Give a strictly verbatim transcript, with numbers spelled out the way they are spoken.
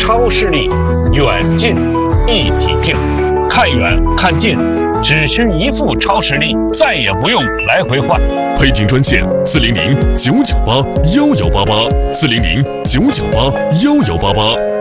超视力，远近一体屏，看远看近，只需一副超视力，再也不用来回换。 配件专线：四零零九九八幺幺八八，四零零九九八幺幺八八。